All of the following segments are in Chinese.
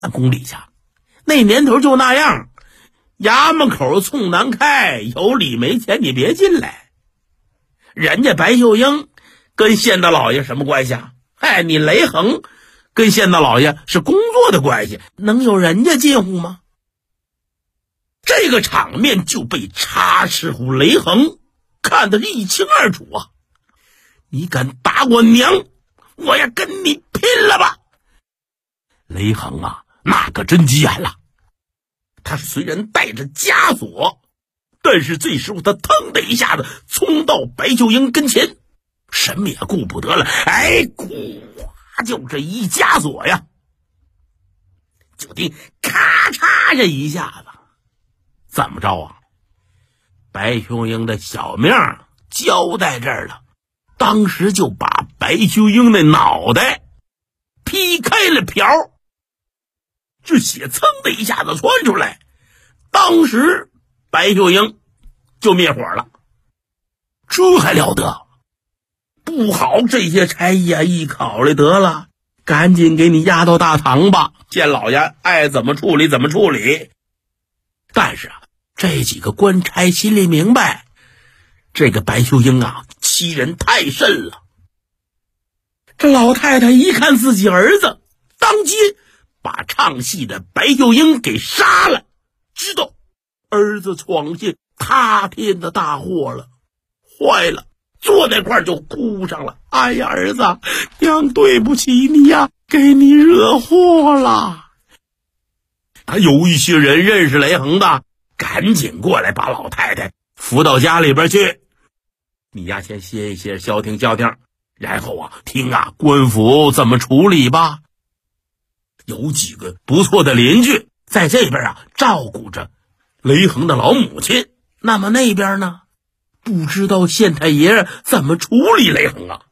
宫里去。那年头就那样，衙门口冲南开，有理没钱你别进来。人家白秀英跟县大老爷什么关系啊？你雷横跟县大老爷是工作的关系，能有人家近乎吗？这个场面就被插翅虎雷横看得一清二楚啊！你敢打我娘，我要跟你拼了吧！雷横啊，那可真急眼了。他虽然带着枷锁，但是这时候他腾的一下子冲到白秀英跟前，什么也顾不得了，咕，就这一枷锁呀，就听咔嚓这一下子，怎么着啊？白秀英的小命交代这儿了，当时就把白秀英的脑袋劈开了瓢，这血噌的一下子窜出来，当时白秀英就灭火了。这还了得？不好，这些差役啊，一考虑得了，赶紧给你押到大堂吧，见老爷爱怎么处理怎么处理。但是啊，这几个官差心里明白，这个白秀英啊，欺人太甚了。这老太太一看自己儿子，当街把唱戏的白秀英给杀了，知道儿子闯进塌天的大祸了，坏了，坐那块就哭上了。哎呀，儿子，娘对不起你呀，给你惹祸了。有一些人认识雷横的，赶紧过来把老太太扶到家里边去。你呀，先歇一歇，消停消停，然后啊，听啊官府怎么处理吧。有几个不错的邻居在这边啊照顾着雷横的老母亲，那么那边呢，不知道县太爷怎么处理雷横啊。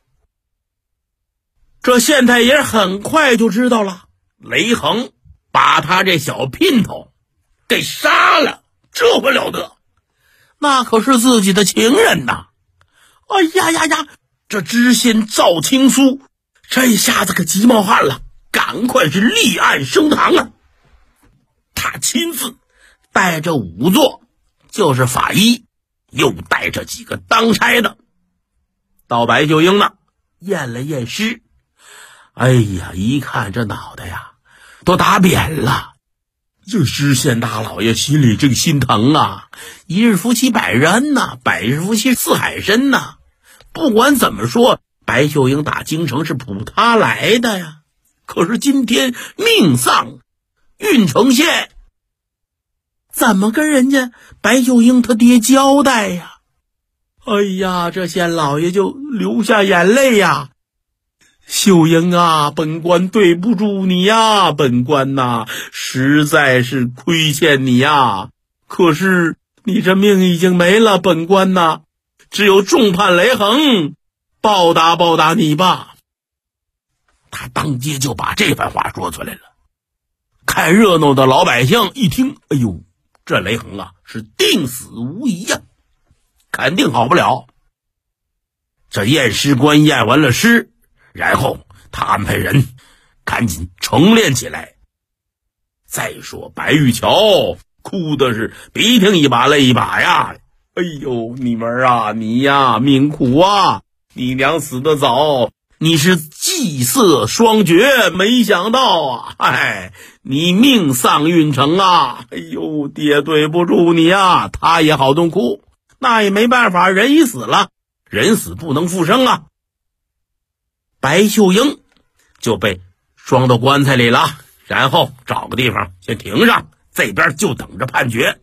这县太爷很快就知道了，雷横把他这小姘头给杀了，这回了得，那可是自己的情人呐！哎呀呀呀，这知县赵青苏这下子可急冒汗了，赶快是立案升堂啊！他亲自带着仵作，就是法医，又带着几个当差的，到白秀英那验了验尸。哎呀，一看这脑袋呀都打扁了，这知县大老爷心里正心疼啊！一日夫妻百日恩呐，百日夫妻似海深呐。不管怎么说，白秀英打京城是普他来的呀，可是今天命丧郓城县，怎么跟人家白秀英他爹交代呀？哎呀，这县老爷就流下眼泪呀。秀英啊，本官对不住你呀，本官呐，实在是亏欠你呀。可是你这命已经没了，本官呐，只有重判雷横，报答报答你吧。他当街就把这番话说出来了。看热闹的老百姓一听，哎呦，这雷横啊是定死无疑呀，肯定好不了。这验尸官验完了尸，然后他安排人赶紧重殓起来。再说白玉桥哭的是鼻涕一把泪一把呀，哎呦，你们啊，你呀命苦啊，你娘死得早，你是计色双绝，没想到啊，你命丧郓城啊，哎呦，爹对不住你啊。他也好痛哭，那也没办法，人已死了，人死不能复生啊。白秀英就被装到棺材里了，然后找个地方先停上，这边就等着判决。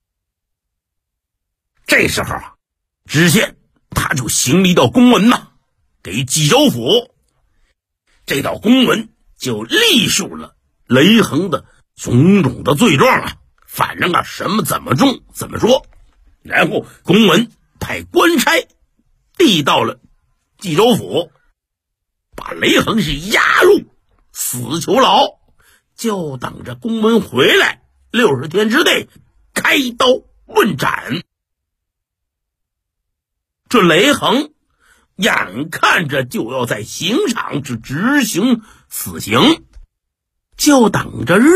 这时候啊，知县他就行了一道公文呐，给济州府。这道公文就历述了雷横的种种的罪状啊，反正啊什么怎么重怎么说。然后公文派官差递到了济州府，把雷横是押入死囚牢，就等着公文回来，60天之内开刀问斩。这雷横眼看着就要在刑场执行死刑， 就等着日